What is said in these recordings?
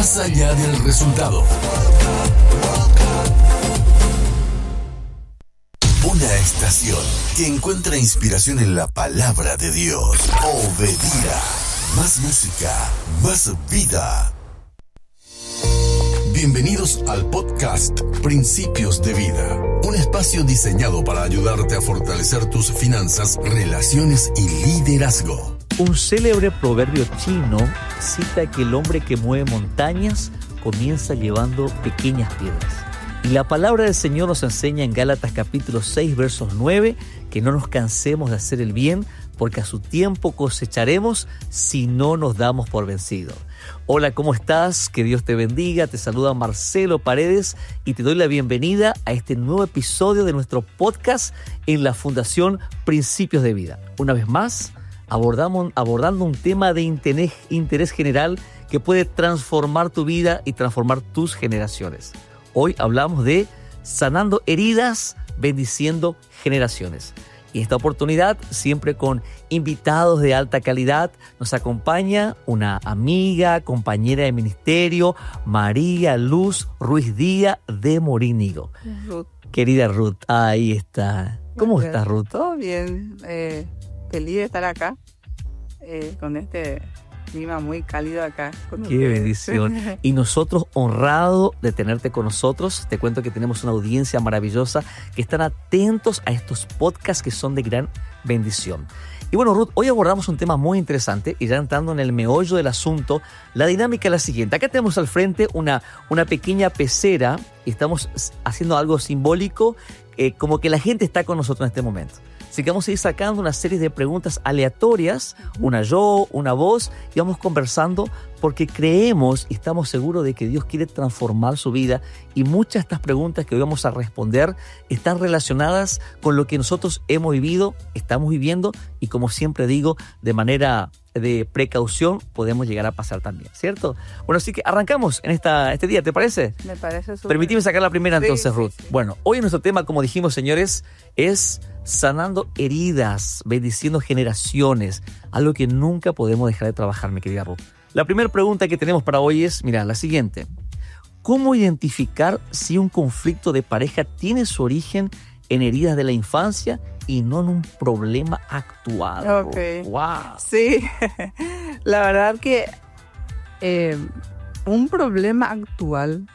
más allá del resultado. Una estación que encuentra inspiración en la palabra de Dios. Obedira. Más música, más vida. Bienvenidos al podcast Principios de Vida. Un espacio diseñado para ayudarte a fortalecer tus finanzas, relaciones y liderazgo. Un célebre proverbio chino cita que el hombre que mueve montañas comienza llevando pequeñas piedras. Y la palabra del Señor nos enseña en Gálatas capítulo 6, versos 9, que no nos cansemos de hacer el bien, porque a su tiempo cosecharemos si no nos damos por vencidos. Hola, ¿cómo estás? Que Dios te bendiga. Te saluda Marcelo Paredes y te doy la bienvenida a este nuevo episodio de nuestro podcast en la Fundación Principios de Vida. Una vez más, abordando un tema de interés general que puede transformar tu vida y transformar tus generaciones. Hoy hablamos de sanando heridas, bendiciendo generaciones. Y esta oportunidad, siempre con invitados de alta calidad, nos acompaña una amiga, compañera de ministerio, María Luz Ruiz Díaz de Morínigo. Ruth. Querida Ruth, ahí está. ¿Cómo estás, Ruth? Todo bien, feliz de estar acá, con este clima muy cálido acá. Qué bendición. Y nosotros honrados de tenerte con nosotros. Te cuento que tenemos una audiencia maravillosa que están atentos a estos podcasts que son de gran bendición. Y bueno, Ruth, hoy abordamos un tema muy interesante y ya entrando en el meollo del asunto, la dinámica es la siguiente. Acá tenemos al frente una pequeña pecera y estamos haciendo algo simbólico, como que la gente está con nosotros en este momento. Así que vamos a ir sacando una serie de preguntas aleatorias, una yo, una vos, y vamos conversando porque creemos y estamos seguros de que Dios quiere transformar su vida y muchas de estas preguntas que hoy vamos a responder están relacionadas con lo que nosotros hemos vivido, estamos viviendo y como siempre digo, de manera de precaución podemos llegar a pasar también, ¿cierto? Bueno, así que arrancamos en este día, ¿te parece? Me parece súper. Permitime sacar la primera entonces, Sí, Ruth. sí. Bueno, hoy nuestro tema, como dijimos, señores, es sanando heridas, bendiciendo generaciones, algo que nunca podemos dejar de trabajar, mi querida Ruth. La primera pregunta que tenemos para hoy es, mira, la siguiente. ¿Cómo identificar si un conflicto de pareja tiene su origen en heridas de la infancia y no en un problema actual? Ok. ¡Wow! Sí, la verdad que un problema actual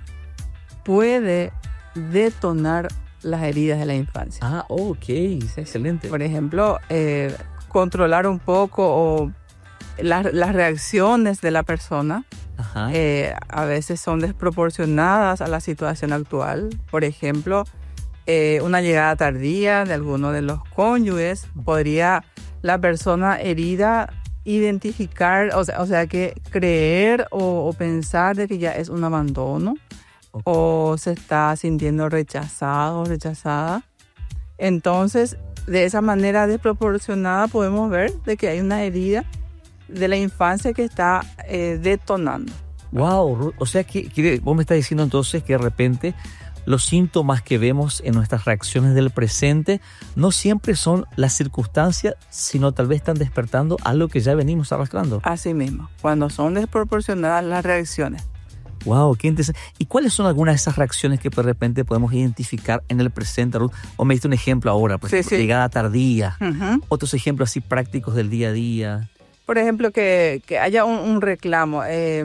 puede detonar las heridas de la infancia. Ah, ok, excelente. Por ejemplo, controlar un poco o las reacciones de la persona Ajá. a veces son desproporcionadas a la situación actual. Por ejemplo, una llegada tardía de alguno de los cónyuges podría la persona herida identificar, o sea que creer o pensar de que ya es un abandono. Okay. O se está sintiendo rechazado o rechazada. Entonces, de esa manera desproporcionada podemos ver de que hay una herida de la infancia que está detonando. Wow, o sea que vos me estás diciendo entonces que de repente los síntomas que vemos en nuestras reacciones del presente no siempre son las circunstancias, sino tal vez están despertando algo que ya venimos arrastrando. Así mismo, cuando son desproporcionadas las reacciones. Wow, qué interesante. ¿Y cuáles son algunas de esas reacciones que de repente podemos identificar en el presente, Ruth? O me diste un ejemplo ahora, por ejemplo, llegada tardía. Uh-huh. Otros ejemplos así prácticos del día a día. Por ejemplo, que haya un reclamo.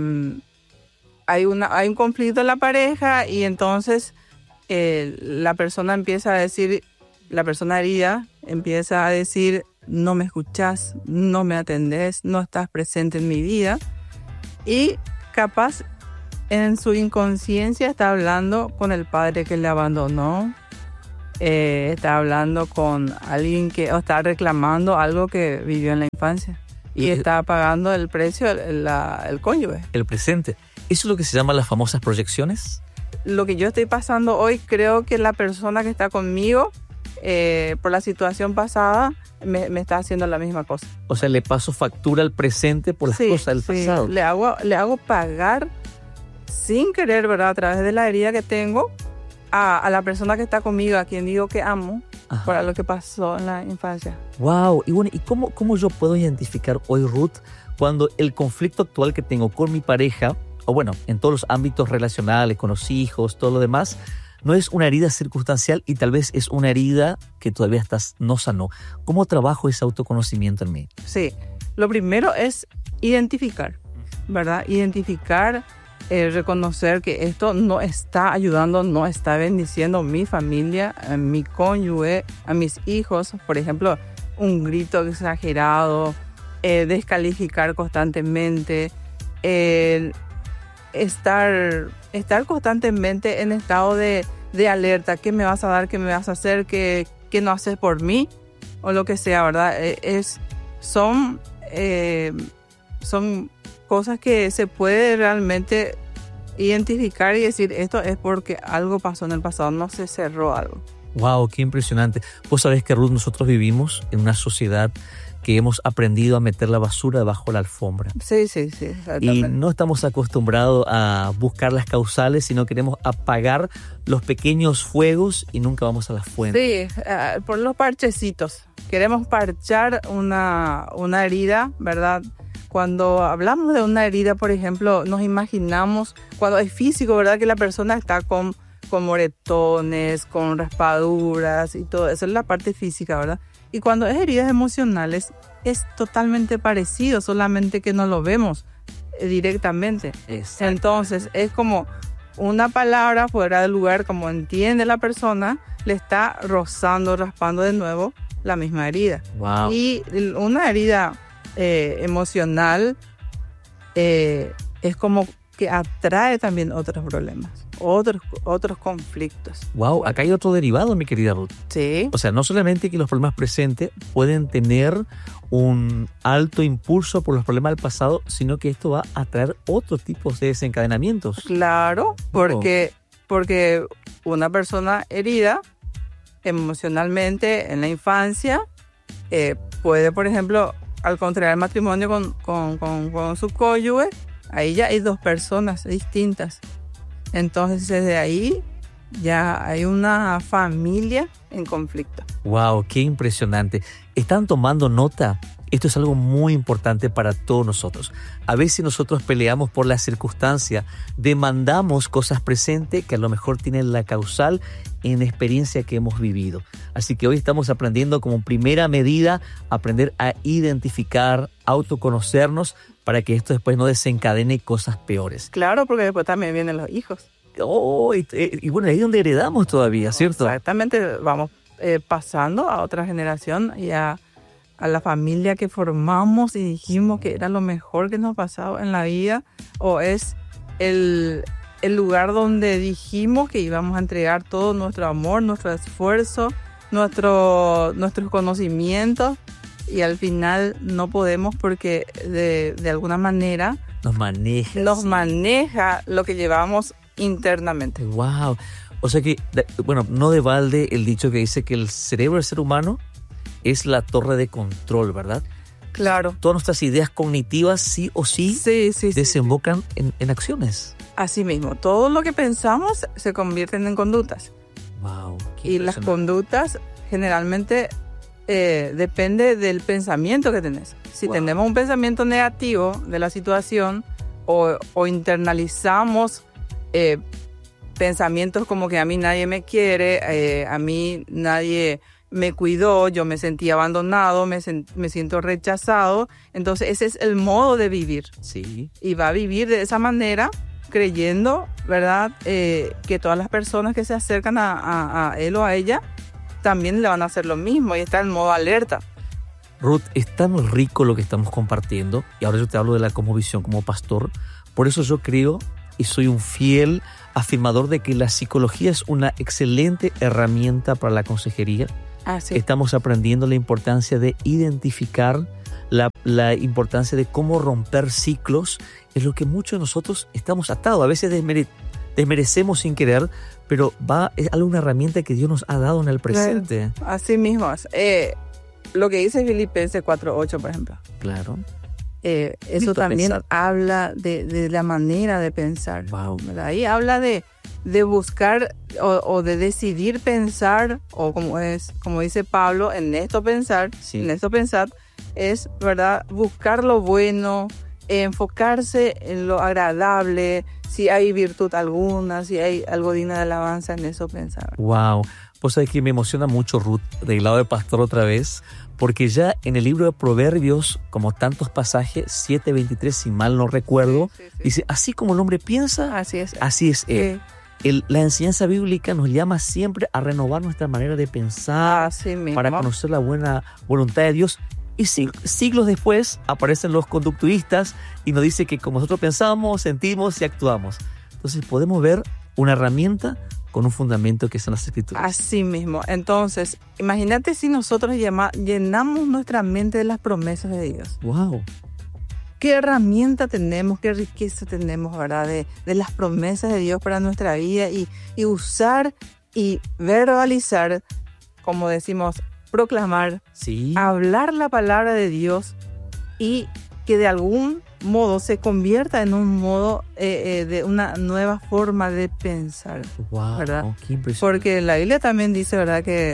Hay un conflicto en la pareja y entonces la persona empieza a decir, la persona herida empieza a decir, no me escuchás, no me atendés, no estás presente en mi vida. Y capaz en su inconsciencia está hablando con el padre que le abandonó, está hablando con alguien o está reclamando algo que vivió en la infancia y está pagando el precio el cónyuge. El presente. ¿Eso es lo que se llama las famosas proyecciones? Lo que yo estoy pasando hoy, creo que la persona que está conmigo, por la situación pasada, me está haciendo la misma cosa. O sea, le paso factura al presente por las cosas del pasado. Le hago pagar sin querer, ¿verdad? A través de la herida que tengo a la persona que está conmigo, a quien digo que amo, Ajá. por lo que pasó en la infancia. Wow. Y bueno, ¿y cómo yo puedo identificar hoy, Ruth, cuando el conflicto actual que tengo con mi pareja o bueno, en todos los ámbitos relacionales, con los hijos, todo lo demás, no es una herida circunstancial y tal vez es una herida que todavía no sanó. ¿Cómo trabajo ese autoconocimiento en mí? Sí, lo primero es identificar, ¿verdad? Identificar, reconocer que esto no está ayudando, no está bendiciendo a mi familia, a mi cónyuge, a mis hijos. Por ejemplo, un grito exagerado, descalificar constantemente, estar constantemente en estado de alerta. ¿Qué me vas a dar? ¿Qué me vas a hacer? ¿Qué no haces por mí? O lo que sea, ¿verdad? Son cosas que se puede realmente identificar y decir, esto es porque algo pasó en el pasado, no se cerró algo. Wow, qué impresionante. Vos sabés que, Ruth, nosotros vivimos en una sociedad que hemos aprendido a meter la basura debajo de la alfombra. Sí, exactamente. Y no estamos acostumbrados a buscar las causales, sino queremos apagar los pequeños fuegos y nunca vamos a la fuente. Sí, por los parchecitos. Queremos parchar una herida, ¿verdad? Cuando hablamos de una herida, por ejemplo, nos imaginamos, cuando es físico, ¿verdad? Que la persona está con moretones, con raspaduras y todo. Eso es la parte física, ¿verdad? Y cuando es heridas emocionales, es totalmente parecido, solamente que no lo vemos directamente. Entonces, es como una palabra fuera del lugar, como entiende la persona, le está rozando, raspando de nuevo la misma herida. Wow. Y una herida emocional es como que atrae también otros problemas, otros conflictos. Wow, acá hay otro derivado, mi querida Ruth. Sí. O sea, no solamente que los problemas presentes pueden tener un alto impulso por los problemas del pasado, sino que esto va a traer otros tipos de desencadenamientos. Claro, porque una persona herida emocionalmente en la infancia puede, por ejemplo, al contraer el matrimonio con su cónyuge, ahí ya hay dos personas distintas. Entonces, desde ahí ya hay una familia en conflicto. Wow, qué impresionante. ¿Están tomando nota? Esto es algo muy importante para todos nosotros. A veces nosotros peleamos por la circunstancia, demandamos cosas presentes que a lo mejor tienen la causal en experiencia que hemos vivido. Así que hoy estamos aprendiendo como primera medida, aprender a identificar, autoconocernos para que esto después no desencadene cosas peores. Claro, porque después también vienen los hijos. Oh, y bueno, ahí es donde heredamos todavía, ¿cierto? Exactamente, vamos pasando a otra generación y a la familia que formamos y dijimos que era lo mejor que nos pasaba en la vida, o es el lugar donde dijimos que íbamos a entregar todo nuestro amor, nuestro esfuerzo, nuestros conocimientos, y al final no podemos porque de alguna manera nos maneja lo que llevamos internamente. Wow. O sea que, bueno, no de balde el dicho que dice que el cerebro del ser humano es la torre de control, ¿verdad? Claro. Todas nuestras ideas cognitivas sí o sí, desembocan en acciones. Así mismo, todo lo que pensamos se convierten en conductas. Wow. Y las conductas generalmente depende del pensamiento que tenés. Si tenemos un pensamiento negativo de la situación o internalizamos pensamientos como que a mí nadie me quiere, a mí nadie me cuidó, yo me sentí abandonado, me siento rechazado. Entonces ese es el modo de vivir. Sí. Y va a vivir de esa manera, creyendo, ¿verdad? Que todas las personas que se acercan a él o a ella también le van a hacer lo mismo, y está en modo alerta. Ruth, es tan rico lo que estamos compartiendo, y ahora yo te hablo de la cosmovisión como pastor. Por eso yo creo y soy un fiel afirmador de que la psicología es una excelente herramienta para la consejería. Sí. Estamos aprendiendo la importancia de identificar, la importancia de cómo romper ciclos. Es lo que muchos de nosotros estamos atados. A veces desmerecemos sin querer, pero es una herramienta que Dios nos ha dado en el presente. Así mismo. Lo que dice Filipenses 4:8, por ejemplo. Claro. Eso también habla de la manera de pensar. Wow. ¿Verdad? Ahí habla de buscar o de decidir pensar, o como dice Pablo, en esto pensar, sí. en esto pensar, es, ¿verdad?, buscar lo bueno, enfocarse en lo agradable, si hay virtud alguna, si hay algo digno de alabanza, en eso pensar. Wow. Pues sabes que me emociona mucho, Ruth, del lado de pastor otra vez, porque ya en el libro de Proverbios, como tantos pasajes, 7:23, si mal no recuerdo, sí. dice, así como el hombre piensa, Así es. así es él. La enseñanza bíblica nos llama siempre a renovar nuestra manera de pensar, Así mismo. para conocer la buena voluntad de Dios. Y siglos después aparecen los conductuistas y nos dice que como nosotros pensamos, sentimos y actuamos. Entonces podemos ver una herramienta con un fundamento que son las Escrituras. Así mismo. Entonces, imagínate si nosotros llenamos nuestra mente de las promesas de Dios. ¡Wow! ¿Qué herramienta tenemos, qué riqueza tenemos, verdad? De las promesas de Dios para nuestra vida y usar y verbalizar, como decimos, proclamar, Sí. hablar la palabra de Dios y que de algún modo se convierta en un modo de una nueva forma de pensar. ¡Wow! ¿Verdad? ¡Qué impresionante! Porque la Biblia también dice, ¿verdad?, que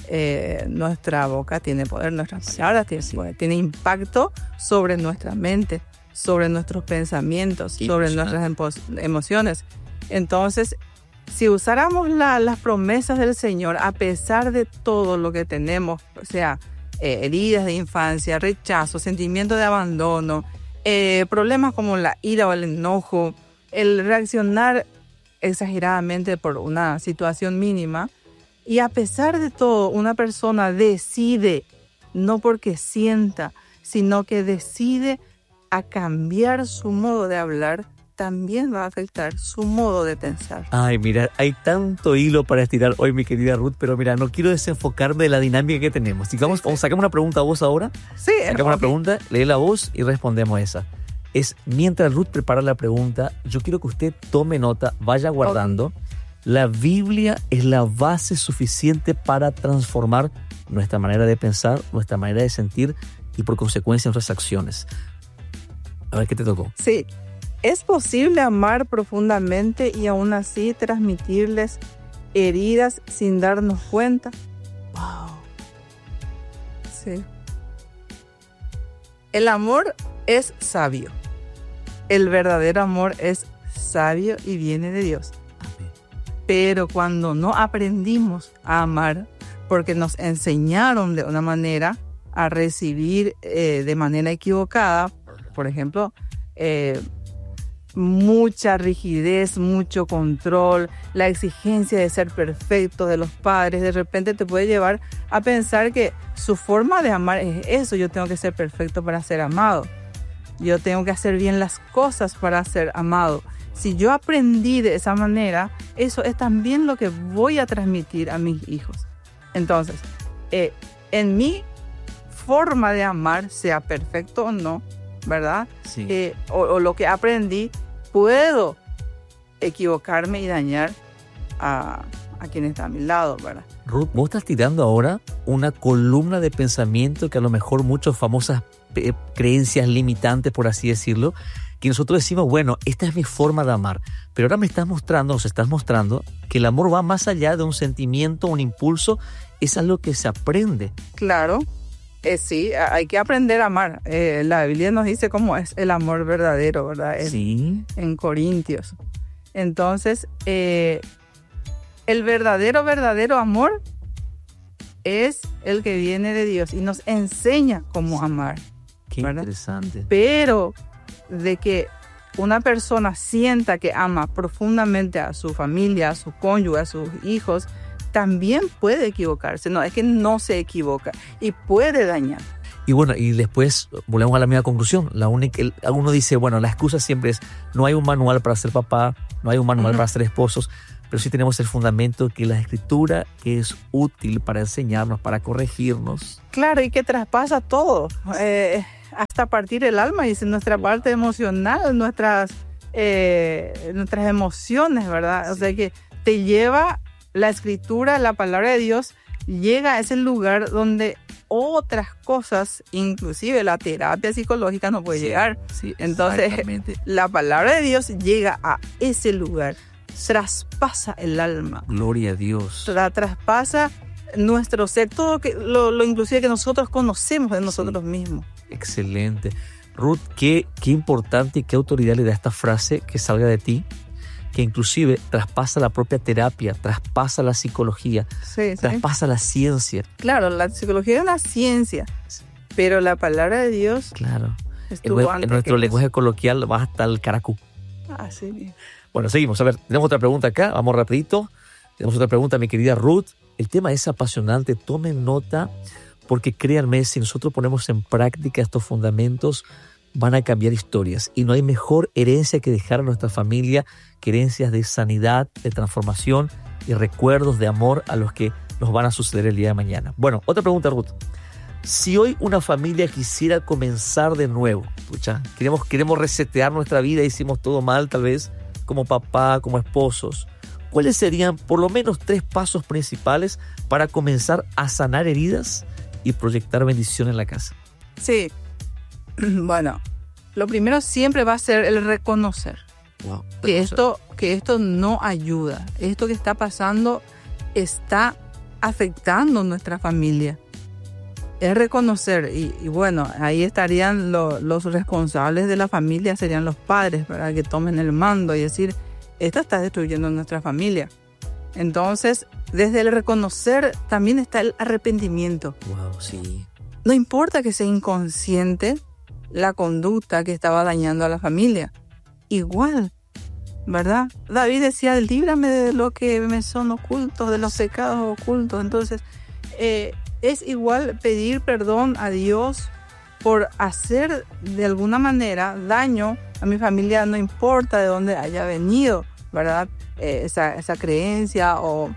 nuestra boca tiene poder, nuestras palabras tienen poder, tiene impacto sobre nuestra mente, sobre nuestros pensamientos, sobre nuestras emociones. Entonces, si usáramos las promesas del Señor, a pesar de todo lo que tenemos, o sea, heridas de infancia, rechazo, sentimiento de abandono, problemas como la ira o el enojo, el reaccionar exageradamente por una situación mínima, y a pesar de todo, una persona decide, no porque sienta, sino que decide a cambiar su modo de hablar, también va a afectar su modo de pensar. Ay, mira, hay tanto hilo para estirar hoy, mi querida Ruth, pero mira, no quiero desenfocarme de la dinámica que tenemos. Vamos, sacamos una pregunta a vos ahora. Sí, Sacamos una pregunta, lee la voz y respondemos esa. Mientras Ruth prepara la pregunta, yo quiero que usted tome nota, vaya guardando. Okay. La Biblia es la base suficiente para transformar nuestra manera de pensar, nuestra manera de sentir y por consecuencia nuestras acciones. A ver, ¿qué te tocó? Sí. ¿Es posible amar profundamente y aún así transmitirles heridas sin darnos cuenta? Wow. Sí. El amor es sabio. El verdadero amor es sabio y viene de Dios. Amén. Pero cuando no aprendimos a amar, porque nos enseñaron de una manera a recibir de manera equivocada, por ejemplo, mucha rigidez, mucho control, la exigencia de ser perfecto de los padres, de repente te puede llevar a pensar que su forma de amar es eso. Yo tengo que ser perfecto para ser amado. Yo tengo que hacer bien las cosas para ser amado. Si yo aprendí de esa manera, eso es también lo que voy a transmitir a mis hijos. Entonces, en mi forma de amar, sea perfecto o no, ¿verdad? Sí. O lo que aprendí, puedo equivocarme y dañar a quien está a mi lado, ¿verdad? Ruth, vos estás tirando ahora una columna de pensamiento que a lo mejor muchas famosas creencias limitantes, por así decirlo, que nosotros decimos, bueno, esta es mi forma de amar. Pero ahora nos estás mostrando que el amor va más allá de un sentimiento, un impulso, es algo que se aprende. Claro. Sí, hay que aprender a amar. La Biblia nos dice cómo es el amor verdadero, ¿verdad? Sí. En Corintios. Entonces, el verdadero amor es el que viene de Dios y nos enseña cómo amar. Qué ¿verdad? Interesante. Pero de que una persona sienta que ama profundamente a su familia, a su cónyuge, a sus hijos, también puede equivocarse. No, es que no se equivoca y puede dañar. Y bueno, y después volvemos a la misma conclusión. Uno dice, bueno, la excusa siempre es, no hay un manual para ser papá, no hay un manual para ser esposos, pero sí tenemos el fundamento que la Escritura, que es útil para enseñarnos, para corregirnos. Claro, y que traspasa todo, hasta partir el alma, dice, nuestra parte emocional, nuestras emociones, ¿verdad? O sea que te lleva la Escritura, la palabra de Dios, llega a ese lugar donde otras cosas, inclusive la terapia psicológica, no puede llegar. Sí, entonces, la palabra de Dios llega a ese lugar, traspasa el alma. Gloria a Dios. Traspasa nuestro ser, todo lo inclusive que nosotros conocemos de nosotros mismos. Excelente. Ruth, qué importante y qué autoridad le da esta frase que salga de ti, que inclusive traspasa la propia terapia, traspasa la psicología, traspasa la ciencia. Claro, la psicología es una ciencia, pero la palabra de Dios... Claro. En nuestro lenguaje coloquial va hasta el caracú. Así bien. Bueno, seguimos. A ver, tenemos otra pregunta acá. Vamos rapidito. Tenemos otra pregunta, mi querida Ruth. El tema es apasionante. Tomen nota, porque créanme, si nosotros ponemos en práctica estos fundamentos, van a cambiar historias. Y no hay mejor herencia que dejar a nuestra familia que herencias de sanidad, de transformación y recuerdos de amor a los que nos van a suceder el día de mañana. Bueno, otra pregunta, Ruth. Si hoy una familia quisiera comenzar de nuevo, queremos resetear nuestra vida, hicimos todo mal tal vez, como papá, como esposos, ¿cuáles serían por lo menos 3 pasos principales para comenzar a sanar heridas y proyectar bendición en la casa? Sí, bueno, lo primero siempre va a ser el reconocer que esto no ayuda, esto que está pasando está afectando nuestra familia. Es reconocer, y bueno, ahí estarían los responsables de la familia, serían los padres, para que tomen el mando y decir, esto está destruyendo nuestra familia. Entonces, desde el reconocer también está el arrepentimiento. Wow, sí. No importa que sea inconsciente la conducta que estaba dañando a la familia. Igual, ¿verdad? David decía, líbrame de lo que me son ocultos, de los pecados ocultos. Entonces, es igual pedir perdón a Dios por hacer de alguna manera daño a mi familia, no importa de dónde haya venido, ¿verdad? Esa creencia o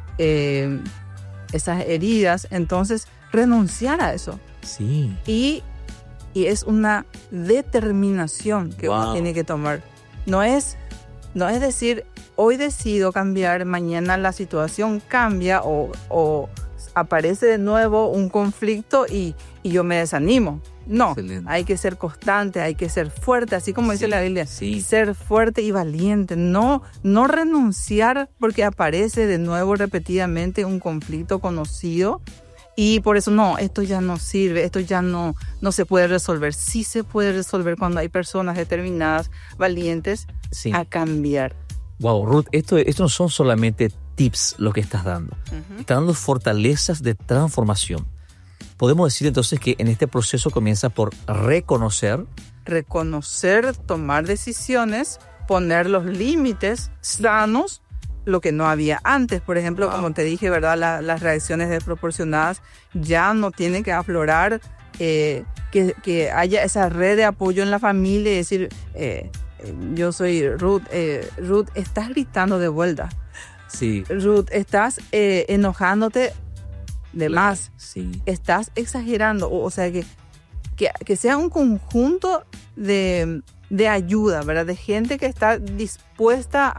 esas heridas. Entonces, renunciar a eso. Sí. Y es una determinación que uno tiene que tomar. No es decir, hoy decido cambiar, mañana la situación cambia o aparece de nuevo un conflicto y yo me desanimo. No, excelente. Hay que ser constante, hay que ser fuerte, así como dice la Biblia, ser fuerte y valiente, no renunciar porque aparece de nuevo repetidamente un conflicto conocido y por eso no, esto ya no sirve, esto ya no se puede resolver. Sí se puede resolver cuando hay personas determinadas, valientes a cambiar. Wow, Ruth, esto no son solamente tips lo que estás dando. Estás dando fortalezas de transformación. Podemos decir entonces que en este proceso comienza por reconocer, tomar decisiones, poner los límites sanos, lo que no había antes. Por ejemplo, como te dije, ¿verdad? Las reacciones desproporcionadas ya no tienen que aflorar, que haya esa red de apoyo en la familia y decir, yo soy Ruth, Ruth, estás gritando de vuelta. Sí. Ruth, estás enojándote de más. Sí. Estás exagerando. O sea, que sea un conjunto de ayuda, ¿verdad? De gente que está dispuesta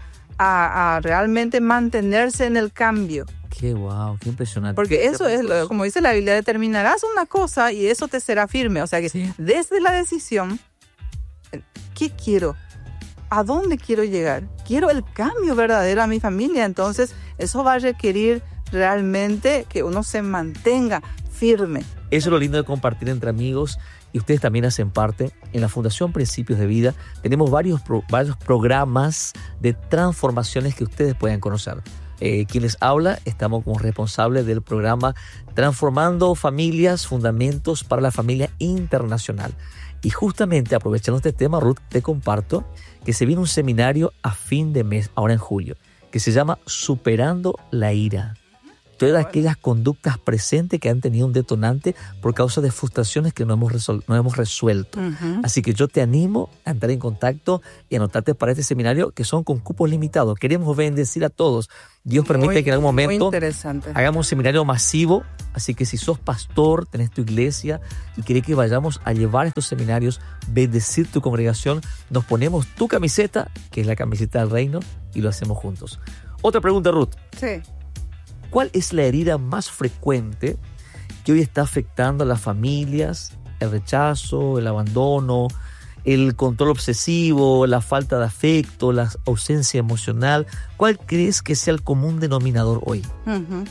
a realmente mantenerse en el cambio. Qué qué impresionante. Porque eso es, como dice la Biblia, determinarás una cosa y eso te será firme. O sea que desde la decisión, ¿qué quiero? ¿A dónde quiero llegar? Quiero el cambio verdadero a mi familia. Entonces, eso va a requerir realmente que uno se mantenga firme. Eso es lo lindo de compartir entre amigos y ustedes también hacen parte. En la Fundación Principios de Vida tenemos varios programas de transformaciones que ustedes pueden conocer. Quien les habla, estamos como responsables del programa Transformando Familias, Fundamentos para la Familia Internacional. Y justamente aprovechando este tema, Ruth, te comparto que se viene un seminario a fin de mes, ahora en julio, que se llama Superando la Ira. Todas aquellas conductas presentes que han tenido un detonante por causa de frustraciones que no hemos resuelto. Así que yo te animo a entrar en contacto y anotarte para este seminario que son con cupos limitados. Queremos bendecir a todos. Dios permite que en algún momento hagamos un seminario masivo. Así que si sos pastor, tenés tu iglesia y querés que vayamos a llevar estos seminarios, bendecir tu congregación, nos ponemos tu camiseta, que es la camiseta del reino, y lo hacemos juntos. Otra pregunta, Ruth. Sí. ¿Cuál es la herida más frecuente que hoy está afectando a las familias? El rechazo, el abandono, el control obsesivo, la falta de afecto, la ausencia emocional. ¿Cuál crees que sea el común denominador hoy?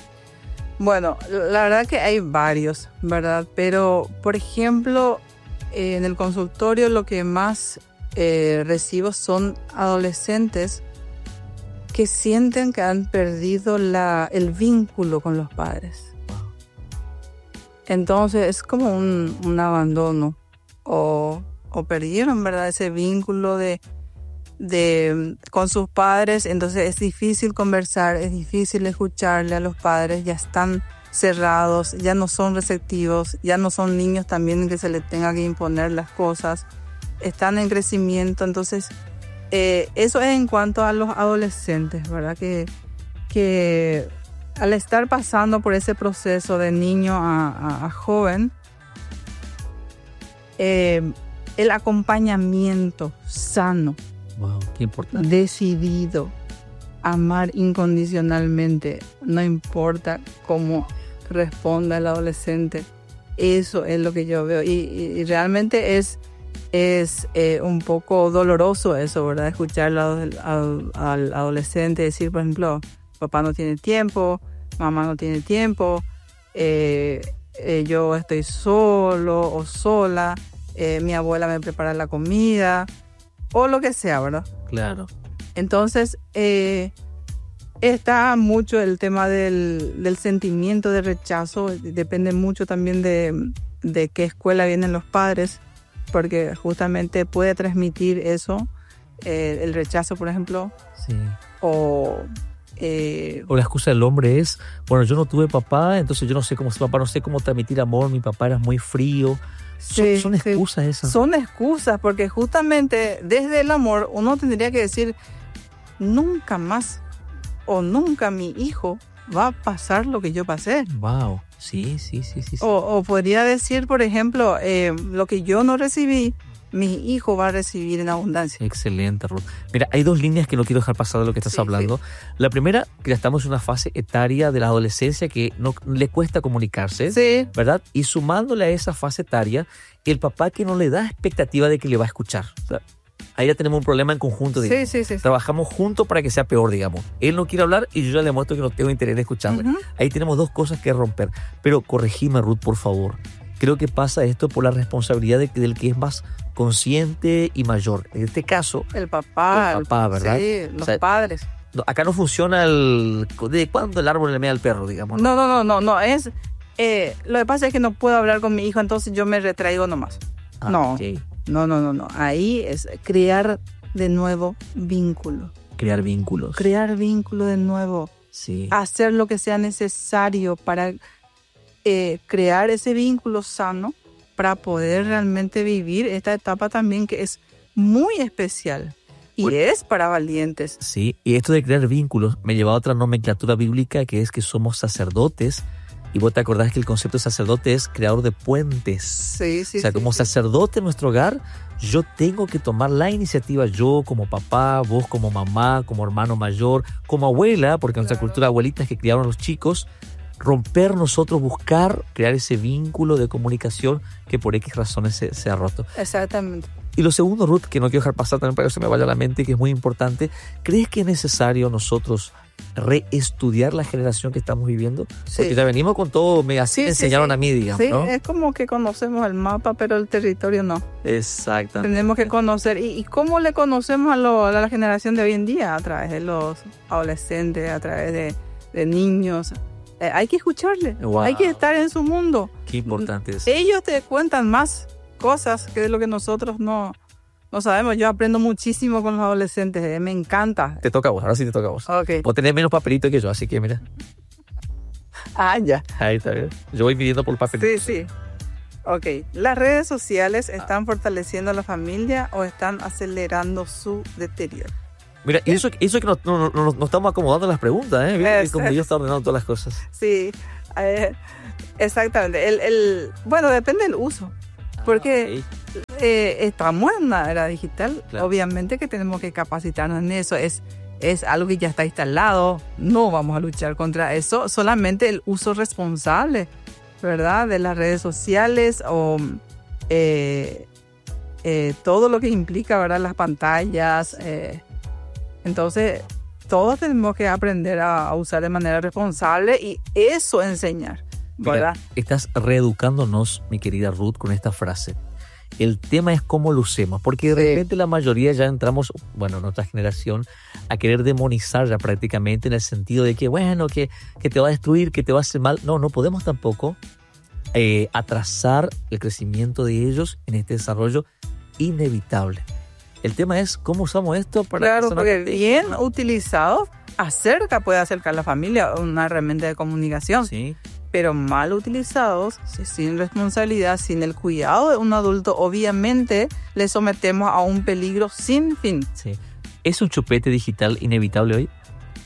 Bueno, la verdad que hay varios, ¿verdad? Pero, por ejemplo, en el consultorio lo que más recibo son adolescentes que sienten que han perdido el vínculo con los padres. Entonces es como un abandono o perdieron, ¿verdad?, ese vínculo con sus padres. Entonces es difícil conversar, es difícil escucharle a los padres, ya están cerrados, ya no son receptivos, ya no son niños también que se les tenga que imponer las cosas, están en crecimiento. Entonces eso es en cuanto a los adolescentes, ¿verdad? Que al estar pasando por ese proceso de niño a joven, el acompañamiento sano, wow, qué importante, decidido, amar incondicionalmente, no importa cómo responda el adolescente, eso es lo que yo veo. Y realmente es un poco doloroso eso, ¿verdad? Escuchar al adolescente decir, por ejemplo, papá no tiene tiempo, mamá no tiene tiempo, yo estoy solo o sola, mi abuela me prepara la comida, o lo que sea, ¿verdad? Claro. Entonces, está mucho el tema del sentimiento de rechazo, depende mucho también de qué escuela vienen los padres, porque justamente puede transmitir eso, el rechazo, por ejemplo, sí. O la excusa del hombre es, bueno, yo no tuve papá, entonces yo no sé cómo es papá, no sé cómo transmitir amor, mi papá era muy frío. Son excusas esas. Son excusas, porque justamente desde el amor uno tendría que decir, nunca más o nunca mi hijo va a pasar lo que yo pasé. Wow, sí. O podría decir, por ejemplo, lo que yo no recibí, mi hijo va a recibir en abundancia. Excelente, Ruth. Mira, hay dos líneas que no quiero dejar pasar de lo que estás hablando. Sí. La primera, que ya estamos en una fase etaria de la adolescencia que no le cuesta comunicarse, sí, ¿verdad? Y sumándole a esa fase etaria, el papá que no le da expectativa de que le va a escuchar. O sea, ahí ya tenemos un problema en conjunto. Digamos. Sí. Trabajamos juntos para que sea peor, digamos. Él no quiere hablar y yo ya le muestro que no tengo interés en escucharle. Uh-huh. Ahí tenemos dos cosas que romper. Pero corregime, Ruth, por favor. Creo que pasa esto por la responsabilidad del que es más consciente y mayor. En este caso, el papá, ¿verdad? Sí, los padres. Acá no funciona ¿de cuándo el árbol le mea al perro, digamos? No. Es, lo que pasa es que no puedo hablar con mi hijo, entonces yo me retraigo nomás. Okay. No. Ahí es crear de nuevo vínculo. Crear vínculos. Crear vínculo de nuevo. Sí. Hacer lo que sea necesario para crear ese vínculo sano para poder realmente vivir esta etapa también que es muy especial y es para valientes. Sí, y esto de crear vínculos me lleva a otra nomenclatura bíblica que es que somos sacerdotes. Y vos te acordás que el concepto de sacerdote es creador de puentes. Sí. O sea, como sacerdote en nuestro hogar, yo tengo que tomar la iniciativa, yo como papá, vos como mamá, como hermano mayor, como abuela, porque en nuestra cultura abuelitas que criaron a los chicos, romper nosotros, buscar, crear ese vínculo de comunicación que por X razones se ha roto. Exactamente. Y lo segundo, Ruth, que no quiero dejar pasar también para que se me vaya a la mente, que es muy importante, ¿crees que es necesario nosotros reestudiar la generación que estamos viviendo? Sí. Porque ya venimos con todo, me enseñaron a mí, digamos, sí, ¿no? Es como que conocemos el mapa, pero el territorio no. Exactamente. Tenemos que conocer. ¿Y cómo le conocemos a la generación de hoy en día? A través de los adolescentes, a través de niños. Hay que escucharle, wow. Hay que estar en su mundo. Qué importante es. Ellos te cuentan más cosas que de lo que nosotros no sabemos. Yo aprendo muchísimo con los adolescentes, me encanta. Te toca a vos, ahora sí te toca a vos. Okay. Vos tenés menos papelito que yo, así que mira. Ya. Ahí está bien. Yo voy midiendo por papelito. Sí. Ok, ¿las redes sociales están fortaleciendo a la familia o están acelerando su deterioro? Mira, y eso que no estamos acomodando las preguntas, ¿eh? Como Dios está ordenando todas las cosas. Sí, exactamente. Bueno, depende del uso. Porque estamos en una era digital, claro. Obviamente que tenemos que capacitarnos en eso. Es algo que ya está instalado. No vamos a luchar contra eso. Solamente el uso responsable, ¿verdad? De las redes sociales o todo lo que implica, ¿verdad? Las pantallas. Entonces, todos tenemos que aprender a usar de manera responsable y eso enseñar, ¿verdad? Mira, estás reeducándonos, mi querida Ruth, con esta frase. El tema es cómo lo usemos, porque de Sí. repente la mayoría ya entramos, bueno, nuestra generación, a querer demonizar ya prácticamente en el sentido de que, bueno, que te va a destruir, que te va a hacer mal. No podemos tampoco atrasar el crecimiento de ellos en este desarrollo inevitable. El tema es cómo usamos esto para... Claro, que porque bien utilizado puede acercar a la familia a una herramienta de comunicación. Sí, Pero mal utilizados, sin responsabilidad, sin el cuidado de un adulto, obviamente le sometemos a un peligro sin fin. sí. ¿Es un chupete digital inevitable hoy?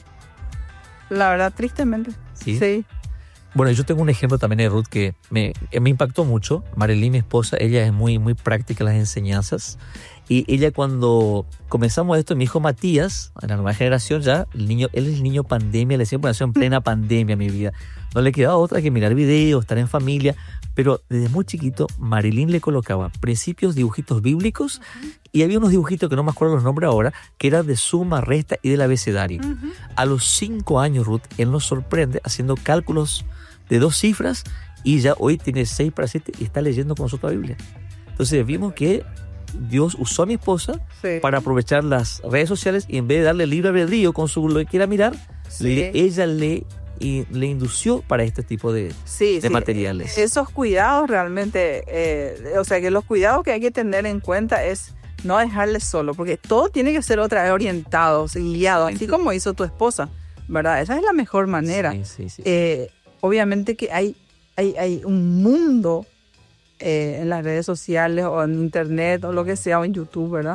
La verdad, tristemente. Sí. Bueno, yo tengo un ejemplo también de Ruth que me impactó mucho. Marilyn, mi esposa, ella es muy, muy práctica en las enseñanzas. Y ella, cuando comenzamos esto, mi hijo Matías, en la nueva generación ya, él es el niño pandemia, le decía, nació en plena pandemia mi vida. No le quedaba otra que mirar videos, estar en familia. Pero desde muy chiquito, Marilyn le colocaba principios, dibujitos bíblicos, y había unos dibujitos que no me acuerdo los nombres ahora, que eran de suma, resta y del abecedario. A los 5 años, Ruth, él nos sorprende haciendo cálculos de 2 cifras, y ya hoy tiene 6 para 7 y está leyendo con nosotros la Biblia. Entonces vimos que Dios usó a mi esposa para aprovechar las redes sociales, y en vez de darle libre albedrío con lo que quiera mirar, ella le indució para este tipo de materiales. Esos cuidados realmente, o sea que los cuidados que hay que tener en cuenta es no dejarle solo, porque todo tiene que ser otra vez orientado, guiado, así como hizo tu esposa, ¿verdad? Esa es la mejor manera. Sí. Obviamente que hay un mundo en las redes sociales o en internet o lo que sea, o en YouTube, ¿verdad?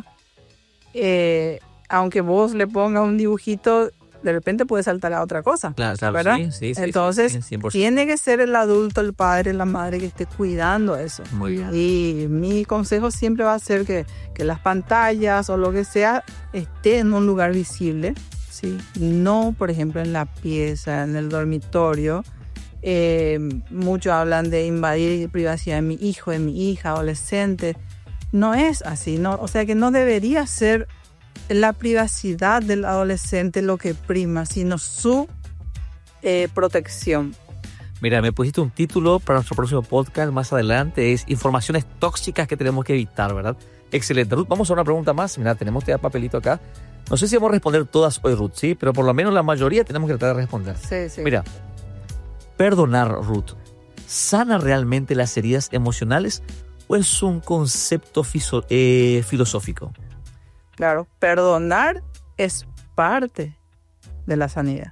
Aunque vos le pongas un dibujito, de repente puede saltar a otra cosa, claro, ¿verdad? Sí, entonces, 100%. tiene que ser el adulto, el padre, la madre que esté cuidando eso. Muy bien. Y mi consejo siempre va a ser que las pantallas o lo que sea esté en un lugar visible, ¿sí? No, por ejemplo, en la pieza, en el dormitorio. Muchos hablan de invadir privacidad de mi hijo, de mi hija, adolescente. No es así, ¿no? O sea que no debería ser la privacidad del adolescente lo que prima, sino su protección. Mira, me pusiste un título para nuestro próximo podcast más adelante, es informaciones tóxicas que tenemos que evitar, ¿verdad? Excelente. Ruth, vamos a una pregunta más. Mira, tenemos este papelito acá. No sé si vamos a responder todas hoy, Ruth, ¿sí? Pero por lo menos la mayoría tenemos que tratar de responder. Sí. Mira, perdonar, Ruth, ¿sana realmente las heridas emocionales o es un concepto filosófico? Claro, perdonar es parte de la sanidad,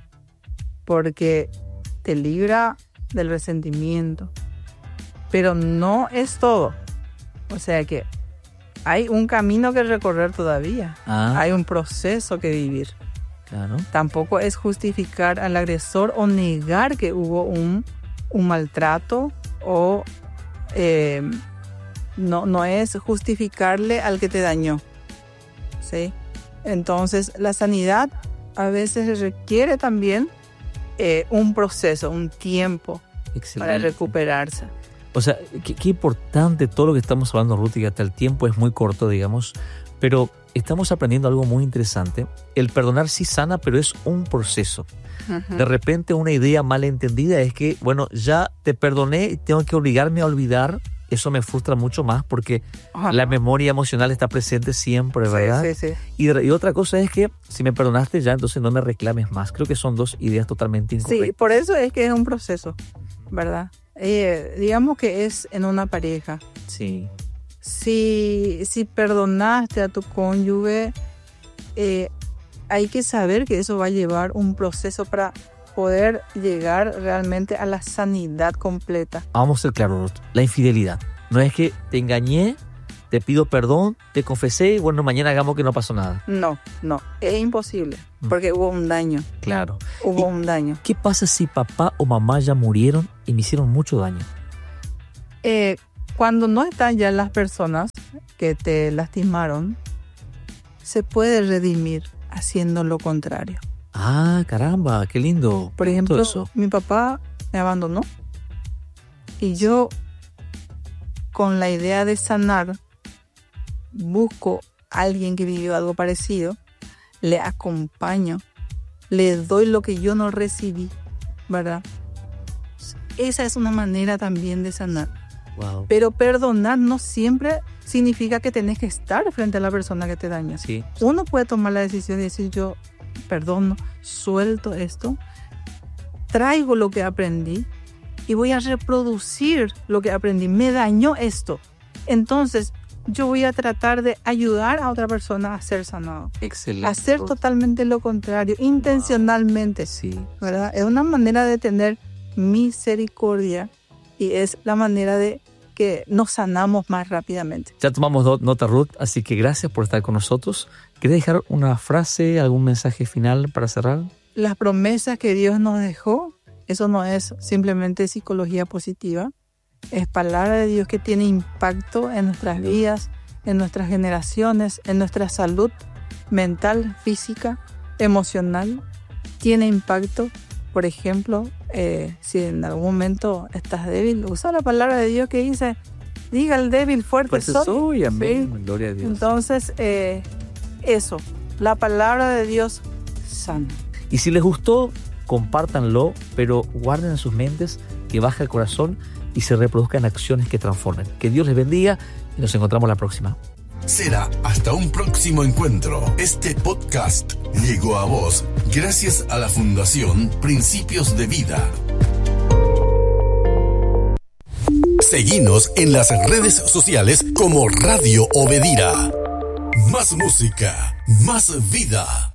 porque te libra del resentimiento, pero no es todo. O sea que hay un camino que recorrer todavía, hay un proceso que vivir. Claro. Tampoco es justificar al agresor o negar que hubo un maltrato o no es justificarle al que te dañó. ¿Sí? Entonces, la sanidad a veces requiere también un proceso, un tiempo para recuperarse. O sea, qué importante todo lo que estamos hablando, Ruth, y hasta el tiempo es muy corto, digamos, pero estamos aprendiendo algo muy interesante. El perdonar sí sana, pero es un proceso. Uh-huh. De repente una idea malentendida es que, bueno, ya te perdoné y tengo que obligarme a olvidar. Eso me frustra mucho más porque la memoria emocional está presente siempre, ¿verdad? Sí. Y otra cosa es que si me perdonaste ya, entonces no me reclames más. Creo que son dos ideas totalmente incorrectas. Sí, por eso es que es un proceso, ¿verdad? Digamos que es en una pareja. Sí. Si perdonaste a tu cónyuge, hay que saber que eso va a llevar un proceso para poder llegar realmente a la sanidad completa. Vamos a ser claros, Ruth. La infidelidad no es que te engañé, te pido perdón, te confesé y bueno, mañana hagamos que no pasó nada. No, es imposible porque hubo un daño. Claro. Hubo un daño. ¿Qué pasa si papá o mamá ya murieron y me hicieron mucho daño? Cuando no están ya las personas que te lastimaron, se puede redimir haciendo lo contrario. Ah, caramba, qué lindo. Por ejemplo, mi papá me abandonó y yo, con la idea de sanar, busco a alguien que vivió algo parecido, le acompaño, le doy lo que yo no recibí, ¿verdad? Esa es una manera también de sanar. Wow. Pero perdonar no siempre significa que tenés que estar frente a la persona que te daña. Sí. Uno puede tomar la decisión de decir, yo perdono, suelto esto, traigo lo que aprendí y voy a reproducir lo que aprendí. Me dañó esto. Entonces, yo voy a tratar de ayudar a otra persona a ser sanado. Excelente. Hacer totalmente lo contrario, intencionalmente. Sí. ¿Verdad? Es una manera de tener misericordia y es la manera de que nos sanamos más rápidamente. Ya tomamos nota, Ruth, así que gracias por estar con nosotros. ¿Querés dejar una frase, algún mensaje final para cerrar? Las promesas que Dios nos dejó, eso no es simplemente psicología positiva, es palabra de Dios que tiene impacto en nuestras vidas, en nuestras generaciones, en nuestra salud mental, física, emocional. Tiene impacto, por ejemplo, si en algún momento estás débil, usa la palabra de Dios que dice, diga al débil, fuerte soy. Amén. ¿Sí? Gloria a Dios. Entonces, eso, la palabra de Dios sana. Y si les gustó, compártanlo, pero guarden en sus mentes que baja el corazón y se reproduzcan acciones que transformen. Que Dios les bendiga y nos encontramos la próxima. Será hasta un próximo encuentro. Este podcast llegó a vos gracias a la Fundación Principios de Vida. Seguinos en las redes sociales como Radio Obedira. Más música, más vida.